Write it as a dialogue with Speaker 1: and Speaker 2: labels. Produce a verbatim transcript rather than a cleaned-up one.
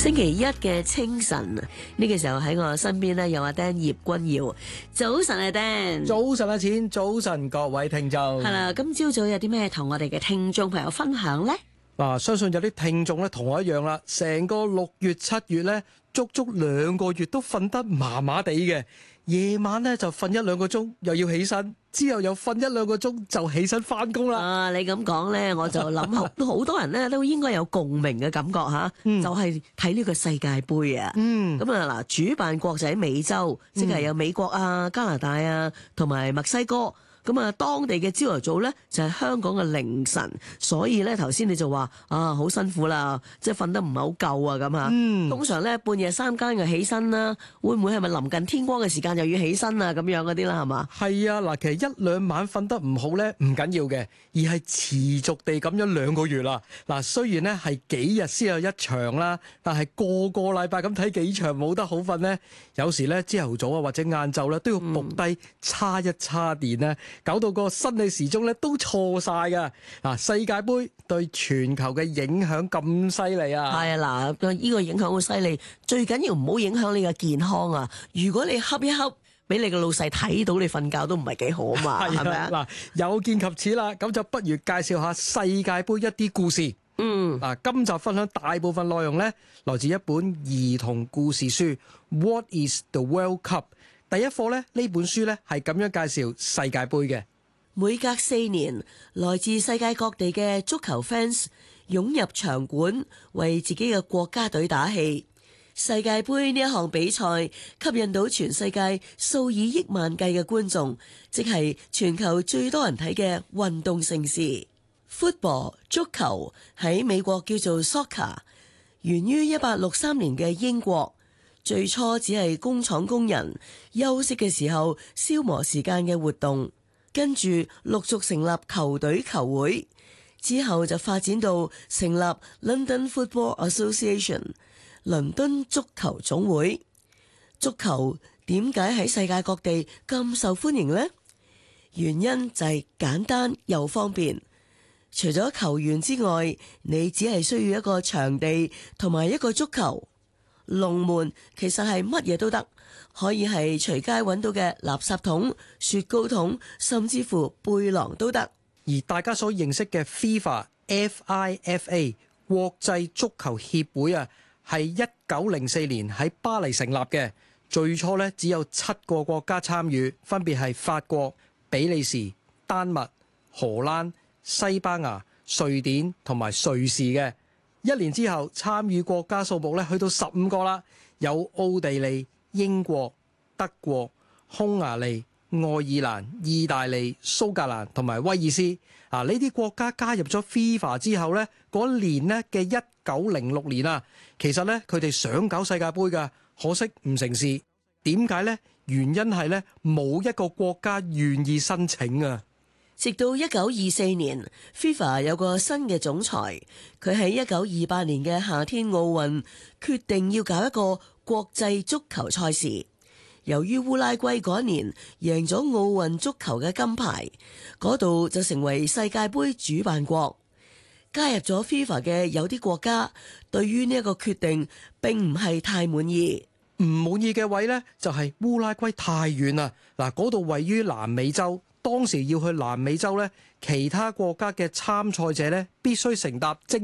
Speaker 1: 星期一嘅清晨，呢、這個時候喺我身邊咧有阿 Dan 葉君耀。早晨啊 Dan。
Speaker 2: 早晨啊錢，早晨各位聽眾。
Speaker 1: 係啦，今朝早有啲咩同我哋嘅聽眾朋友分享呢？
Speaker 2: 嗱，相信有啲聽眾咧同我一樣啦，成個六月七月咧，足足兩個月都瞓得麻麻地嘅，夜晚咧就瞓一兩個鐘，又要起身，之後又瞓一兩個鐘就起身翻工啦。
Speaker 1: 啊，你咁講咧，我就諗好好多人咧都應該有共鳴嘅感覺吓，嗯、就係睇呢個世界盃啊。嗯，咁啊嗱，主辦國就喺美洲，即係有美國啊、加拿大啊同埋墨西哥。咁啊，當地嘅朝頭早咧就係香港嘅凌晨，所以咧頭先你就話啊好辛苦啦，即係瞓得唔係好夠啊咁啊。嗯，通常咧半夜三更就起身啦，會唔會係咪臨近天光嘅時間又要起身啊？咁樣嗰啲啦，係嘛？係
Speaker 2: 啊，嗱，其實一兩晚瞓得唔好咧唔緊要嘅，而係持續地咁樣兩個月啦。嗱，雖然咧係幾日先有一場啦，但係個個禮拜咁睇幾場冇得好瞓咧，有時咧朝頭早啊或者晏晝咧都要伏低叉一叉電咧。搞到個生理時鐘咧都錯晒㗎。嗱，世界盃對全球嘅影響咁犀利啊！
Speaker 1: 係啊，嗱，呢個影響好犀利，最緊要唔好影響你嘅健康啊！如果你恰一恰，俾你嘅老細睇到你瞓覺都唔係幾好啊嘛，係咪啊？
Speaker 2: 嗱，有見及此啦，咁就不如介紹下世界盃一啲故事。嗯，嗱，今集分享大部分內容咧，來自一本兒童故事書《What is the World Cup》。第一課咧，呢本書咧係咁樣介紹世界盃嘅。
Speaker 1: 每隔四年，來自世界各地嘅足球 fans 湧入場館，為自己嘅國家隊打氣。世界盃呢一項比賽吸引到全世界數以億萬計嘅觀眾，即係全球最多人睇嘅運動盛事。Football 足球喺美國叫做 soccer， 源於一八六三年嘅英國。最初只係工廠工人休息嘅時候消磨時間嘅活動，跟住陸續成立球隊球會，之後就發展到成立 London Football Association 倫敦足球總會。足球點解喺世界各地咁受歡迎呢？原因就係簡單又方便，除咗球員之外，你只係需要一個場地同埋一個足球。龍門其實係乜嘢都得，可以係隨街揾到嘅垃圾桶、雪糕桶，甚至乎背囊都得。
Speaker 2: 而大家所認識嘅 FIFA F I F A 國際足球協會啊，係一九零四年喺巴黎成立嘅。最初咧只有七個國家參與，分別係法國、比利時、丹麥、荷蘭、西班牙、瑞典同埋瑞士嘅。一年之後，參與國家數目咧去到十五個啦，有奧地利、英國、德國、匈牙利、愛爾蘭、意大利、蘇格蘭同埋威爾斯。啊，呢啲國家加入咗 FIFA 之後咧，嗰年咧嘅一九零六年啊，其實咧佢哋想搞世界盃㗎，可惜唔成事。點解呢？原因係咧冇一個國家願意申請啊。
Speaker 1: 直到一九二四年 FIFA 有個新嘅總裁，佢喺一九二八年嘅夏天奧運決定要搞一個國際足球賽事。由於烏拉圭嗰年贏咗奧運足球嘅金牌，嗰度就成為世界盃主辦國。加入咗 FIFA 嘅有啲國家對於呢一個決定並唔係太滿意。
Speaker 2: 唔滿意嘅位呢，就係烏拉圭太遠啦。嗱，嗰度位於南美洲。當時要去南美洲咧，其他國家嘅參賽者咧必須乘搭精